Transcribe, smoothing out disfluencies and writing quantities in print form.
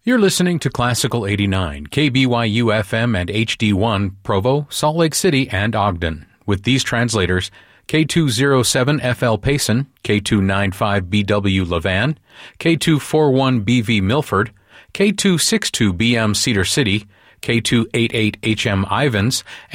You're listening to Classical 89, KBYU FM and HD1, Provo, Salt Lake City, and Ogden, with these translators: K207FL Payson, K295BW Levan, K241BV Milford, K262BM Cedar City, K288HM Ivans,